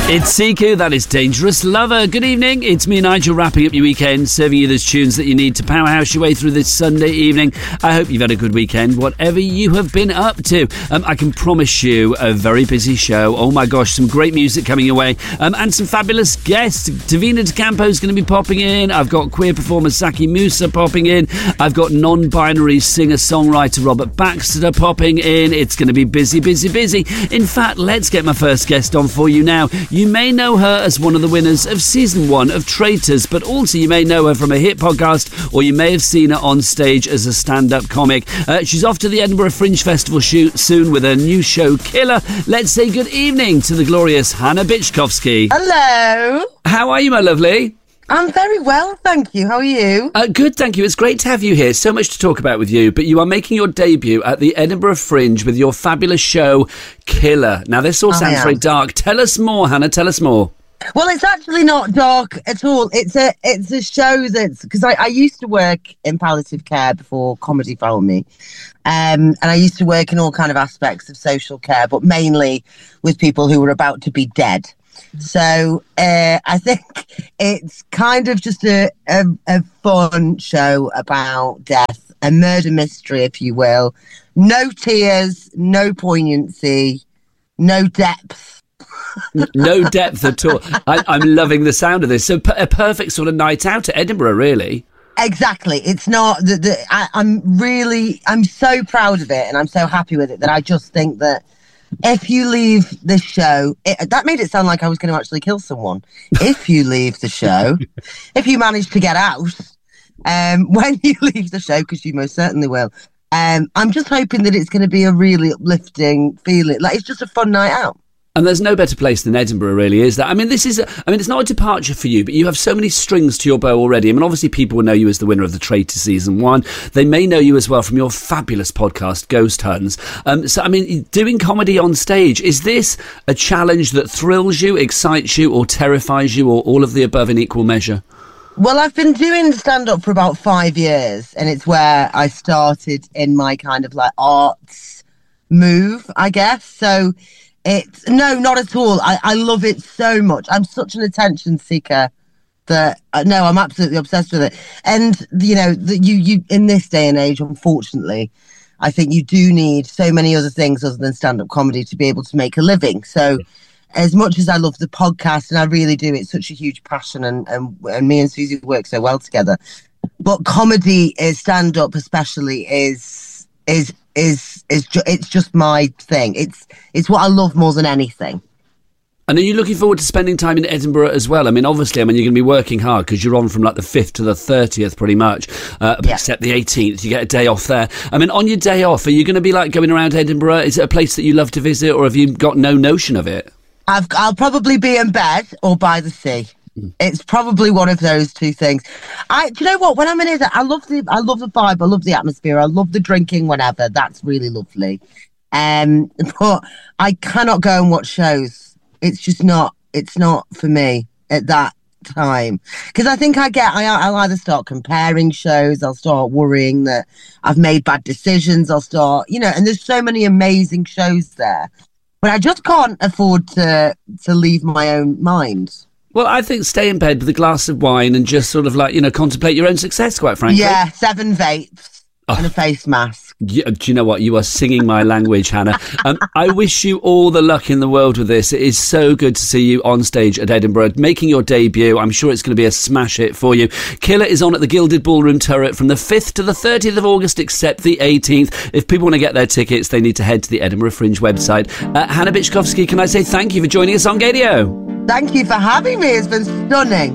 It's Siku, that is Dangerous Lover. Good evening, it's me, Nigel, wrapping up your weekend, serving you those tunes that you need to powerhouse your way through this Sunday evening. I hope you've had a good weekend, whatever you have been up to. I can promise you a very busy show. Oh my gosh, some great music coming your way, and some fabulous guests. Davina De Campo is going to be popping in. I've got queer performer Saki Musa popping in. I've got non-binary singer-songwriter Robert Baxter popping in. It's going to be busy, busy, busy. In fact, let's get my first guest on for you now. You may know her as one of the winners of Season 1 of Traitors, but also you may know her from a hit podcast, or you may have seen her on stage as a stand-up comic. She's off to the Edinburgh Fringe Festival soon with her new show, Killer. Let's say good evening to the glorious Hannah Bichkowski. Hello. How are you, my lovely? I'm very well, thank you. How are you? Good, thank you. It's great to have you here. So much to talk about with you. But you are making your debut at the Edinburgh Fringe with your fabulous show, Killer. Now, this all sounds very dark. Tell us more, Hannah. Tell us more. Well, it's actually not dark at all. It's a show that's... Because I used to work in palliative care before comedy found me. And I used to work in all kind of aspects of social care, but mainly with people who were about to be dead. So I think it's kind of just a fun show about death, a murder mystery, if you will. No tears, no poignancy, no depth. No depth at all. I'm loving the sound of this. So a perfect sort of night out at Edinburgh, really. Exactly. It's not I'm so proud of it and I'm so happy with it that I just think that if you leave the show, that made it sound like I was going to actually kill someone. If you leave the show, if you manage to get out, when you leave the show, because you most certainly will, I'm just hoping that it's going to be a really uplifting feeling. Like, it's just a fun night out. And there's no better place than Edinburgh, really, is there? I mean, it's not a departure for you, but you have so many strings to your bow already. I mean, obviously people will know you as the winner of the Traitor Season 1. They may know you as well from your fabulous podcast, Ghost Huns. So, I mean, doing comedy on stage, is this a challenge that thrills you, excites you, or terrifies you, or all of the above in equal measure? Well, I've been doing stand-up for about 5 years, and it's where I started in my kind of like arts move, I guess. So... No, not at all. I love it so much. I'm such an attention seeker that no, I'm absolutely obsessed with it. And you know, you in this day and age, unfortunately, I think you do need so many other things other than stand-up comedy to be able to make a living. So, as much as I love the podcast, and I really do, it's such a huge passion, and me and Susie work so well together. But comedy is stand-up, especially it's just my thing. It's what I love more than anything. And are you looking forward to spending time in Edinburgh as well? I mean, obviously, you're going to be working hard because you're on from like the 5th to the 30th pretty much, except the 18th. You get a day off there. I mean, on your day off, are you going to be like going around Edinburgh? Is it a place that you love to visit, or have you got no notion of it? I'll probably be in bed or by the sea. It's probably one of those two things. Do you know what? When I'm in it, I love the vibe. I love the atmosphere. I love the drinking whenever. That's really lovely. But I cannot go and watch shows. It's just not. It's not for me at that time, because I think I'll either start comparing shows. I'll start worrying that I've made bad decisions. I'll start, and there's so many amazing shows there, but I just can't afford to leave my own mind. Well, I think stay in bed with a glass of wine and just sort of like, contemplate your own success, quite frankly. Yeah, 7 vapes and a face mask. Yeah, do you know what? You are singing my language, Hannah. I wish you all the luck in the world with this. It is so good to see you on stage at Edinburgh, making your debut. I'm sure it's going to be a smash hit for you. Killer is on at the Gilded Ballroom Turret from the 5th to the 30th of August, except the 18th. If people want to get their tickets, they need to head to the Edinburgh Fringe website. Hannah Bichkowski, can I say thank you for joining us on Gadio? Thank you for having me. It's been stunning.